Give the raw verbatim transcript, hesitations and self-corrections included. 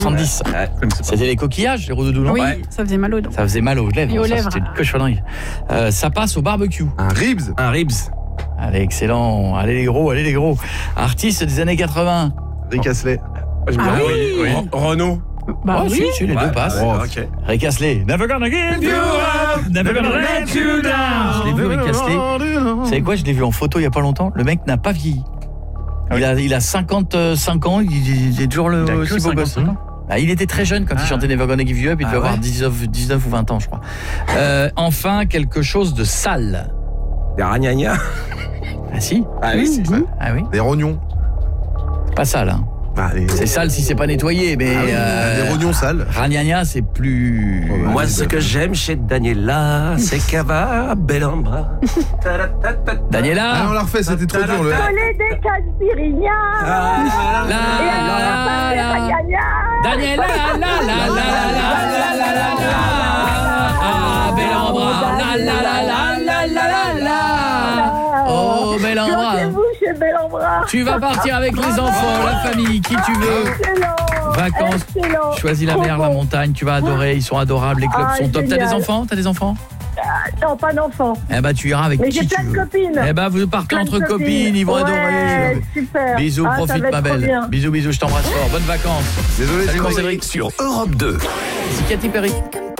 soixante-dix. Ouais. C'était les coquillages, les rodoudous, non? Oui, Ouais. ça faisait mal aux dents. Ça faisait mal aux lèvres. Et aux ça, lèvres. C'était une cochonnerie. Euh, ça passe au barbecue. Un ribs. Un ribs. Allez, excellent. Allez les gros, allez les gros. Artiste des années quatre-vingts. Rick Astley. J'aime Ah bien. oui. Ren- Renaud. Bah Oh, oui. si, si, les Ouais, deux passent. ouais, ok. Rick Astley. Never gonna give you up, never gonna let you down. Je l'ai vu, Rick Astley. Vous savez quoi, je l'ai vu en photo il y a pas longtemps. Le mec n'a pas vieilli. Il a, il a cinquante-cinq ans, il, il est toujours le Il a que aussi beau gosse. cinquante-cinq ans. Ah, il était très jeune quand il chantait Never Gonna Give You Up, il devait Ah ouais. avoir dix-neuf, dix-neuf ou vingt ans, je crois. Euh, enfin, quelque chose de sale. Des ragnagnas. Ah si? Ah oui, c'est ça. Ah oui? Des rognons. Pas sale, hein. Bah, les... C'est sale si c'est pas nettoyé, mais... Ah oui, euh, des rognons sales. Ragnagna, c'est plus... Oh, bah, Moi, oui, ce bah, que j'aime chez Daniela, c'est qu'elle va bel en bras. Daniela. Ah, on l'a refait, c'était trop dur. Le... Voler des caspirignats. Ah, La, Et on la, n'a pas la. les ragnagnas. Daniela, la, la, la, la, la, la, la, la. Ah, bel en bras. La, la, la, la, la, la, la, la. Oh, bel en bras. Plantez-vous chez Bel-en-Bras. Tu vas partir avec les enfants, la famille, qui tu veux. Excellent. Vacances. Excellent. Choisis la Trop mer, la bon. montagne, tu vas adorer, ils sont adorables, les clubs Ah, sont top. T'as des génial. enfants? T'as des enfants? Non, pas d'enfants. Eh ben tu iras avec Mais qui j'ai tu plein de veux. copines. Eh ben vous partez Plein de entre copines, ils vont Ouais, adorer. super. Bisous, Ah, ça profite va être ma trop belle. bien. Bisous, bisous, je t'embrasse fort. Bonnes vacances. Désolé, Salut, mon Cédric. Cédric. Sur Europe deux. C'est Katy Perry.